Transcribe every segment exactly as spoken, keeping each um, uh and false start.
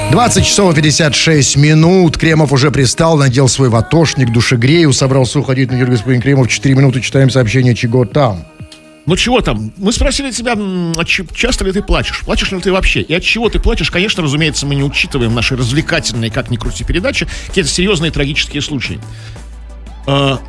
двадцать часов пятьдесят шесть минут. Кремов уже пристал, надел свой ватошник, душегрею, собрался уходить на эфир. Господин Кремов, четыре минуты, читаем сообщение, чего там. Ну чего там? Мы спросили тебя, часто ли ты плачешь? Плачешь ли ты вообще? И от чего ты плачешь? Конечно, разумеется, мы не учитываем наши развлекательные, как ни крути, передачи, какие-то серьезные трагические случаи. А,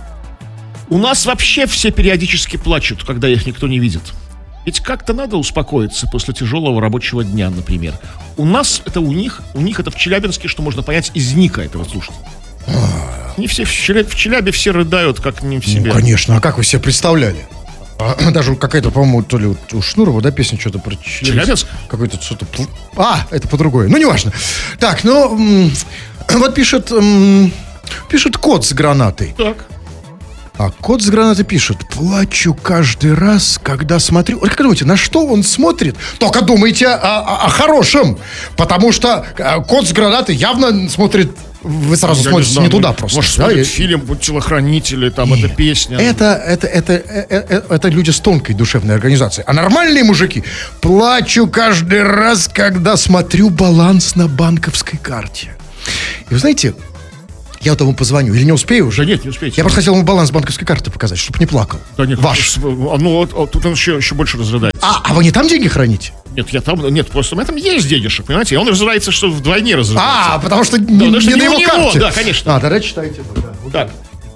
у нас вообще все периодически плачут, когда их никто не видит. Ведь как-то надо успокоиться после тяжелого рабочего дня, например. У нас это у них, у них это в Челябинске, что можно понять из ника этого слушателя. Не все в Челябе, в Челябе все рыдают, как не в себе. Ну, конечно, а как вы себе представляли? Даже какая-то, по-моему, то ли у Шнурова, да, песня что-то про Челябинск. Челябинск? Какой-то что-то... А, это по-другому. Ну, неважно. Так, ну, вот пишет... Пишет кот с гранатой. Так. А кот с гранатой пишет: плачу каждый раз, когда смотрю. Как думаете, на что он смотрит? Только думайте о, о, о хорошем. Потому что кот с гранатой явно смотрит. Вы сразу Я смотрите не, знаю, не туда может, просто. Может, да? смотрит фильм «Телохранители», там, Нет, эта песня. Это, это, это, это, это люди с тонкой душевной организацией. А нормальные мужики: плачу каждый раз, когда смотрю баланс на банковской карте. И вы знаете, я вот ему позвоню, или не успею уже? Да нет, не успеете. Я просто хотел ему баланс банковской карты показать, чтобы не плакал. Да нет, ваш. Ну, вот, вот тут он еще, еще больше разрыдается. А, а вы не там деньги храните? Нет, я там, нет, просто у меня там есть денежек, понимаете? И он разрывается, что вдвойне разрывается. А, потому что да, не, не, не на его него, карте. Да, конечно. А, тогда читайте. Да. Так.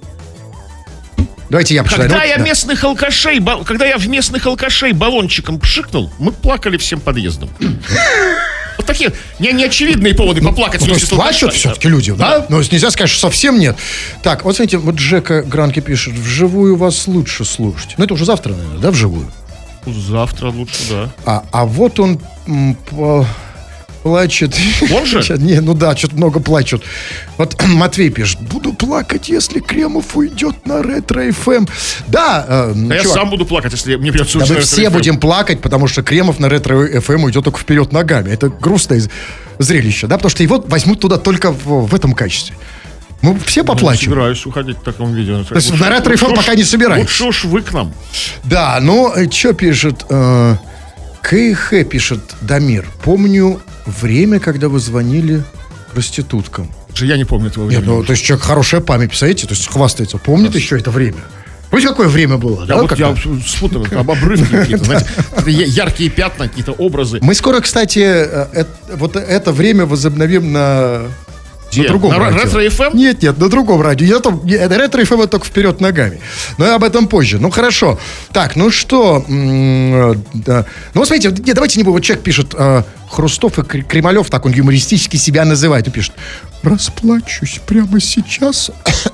Давайте я почитаю. Когда ну, я да. местных алкашей, бал, когда я в местных алкашей баллончиком пшикнул, мы плакали всем подъездом. Вот такие не, неочевидные поводы поплакать. Ну, то есть плачут все-таки люди, да? да? Но нельзя сказать, что совсем нет. Так, вот смотрите, вот Джека Гранки пишет: вживую вас лучше слушать. Ну, это уже завтра, наверное, да, вживую? Завтра лучше, да. А, а вот он м, по, плачет. Он же? Не, ну да, что-то много плачут. Вот Матвей пишет: буду плакать, если Кремов уйдет на Ретро-эф эм. Да, э, да я чувак, сам буду плакать, если мне придется да уйти мы на все Ретро-эф эм. будем плакать, потому что Кремов на Ретро-эф эм уйдет только вперед ногами. Это грустное зрелище, да, потому что его возьмут туда только в, в этом качестве. Мы все поплачем. Не собираюсь уходить в таком виде. То есть на Ретро-эф эм пока не собираемся. Лучше уж вы к нам. Да, ну, что пишет? Э, КХ пишет Дамир: помню время, когда вы звонили проституткам. Я не помню этого времени. Нет, ну, то есть человек хорошая память, представляете? То есть хвастается, помнит еще это время. Помните, какое время было? Я да, вот я спутал, об обрывки какие-то, знаете, яркие пятна, какие-то образы. Мы скоро, кстати, э, вот это время возобновим на... Где? На другом на радио. Ретро-эф эм? Нет, нет, на другом радио. Я там, это Ретро-эф эм только вперед ногами. Но об этом позже. Ну, хорошо. Так, ну что? М- да. Ну, вот смотрите, нет, давайте не будем. Вот человек пишет: э, Хрустов и Кремалев, так он юмористически себя называет. Он пишет: расплачусь прямо сейчас,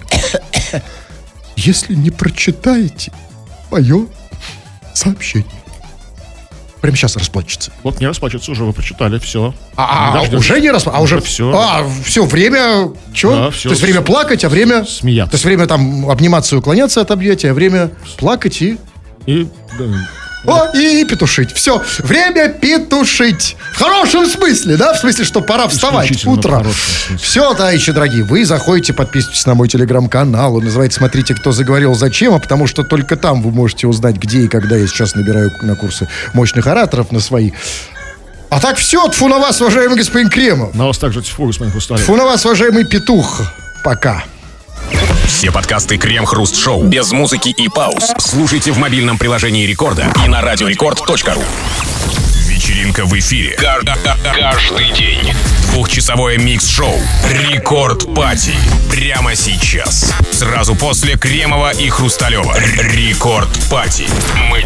если не прочитаете мое сообщение. Прямо сейчас расплачется. Вот не расплачиваться уже, вы прочитали, все. А, а уже не расплачется? А уже все. А, все, время... Чего? Да, все, То есть время все. плакать, а время... Смеяться. То есть время там обниматься и уклоняться от объятия, а время плакать и... И... О, и, и петушить. Все, время петушить. В хорошем смысле, да? В смысле, что пора вставать утром. Все, товарищи дорогие, вы заходите, подписывайтесь на мой телеграм-канал. Он называется «Смотрите, кто заговорил, зачем», а потому что только там вы можете узнать, где и когда я сейчас набираю на курсы мощных ораторов на свои. А так все, тьфу на вас, уважаемый господин Кремов. На вас также тьфу, господин Хрусталев. Тьфу на вас, уважаемый петух. Пока. Все подкасты Крем-Хруст-Шоу без музыки и пауз слушайте в мобильном приложении Рекорда и на радиорекорд точка ру. Вечеринка в эфире. Каждый день. Двухчасовое микс-шоу Рекорд Пати. Прямо сейчас. Сразу после Кремова и Хрусталева. Рекорд Пати. Мы